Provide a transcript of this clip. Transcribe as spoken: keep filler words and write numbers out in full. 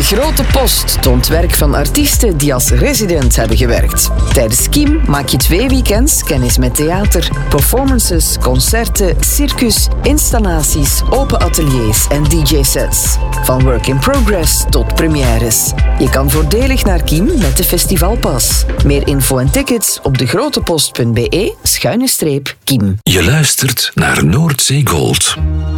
Grote Post toont werk van artiesten die als resident hebben gewerkt. Tijdens Kiem maak je twee weekends kennis met theater, performances, concerten, circus, installaties, open ateliers en D J-sets. Van work in progress tot premières. Je kan voordelig naar Kiem met de festivalpas. Meer info en tickets op degrotepost punt be schuine streep Kiem. Je luistert naar Noordzee Gold.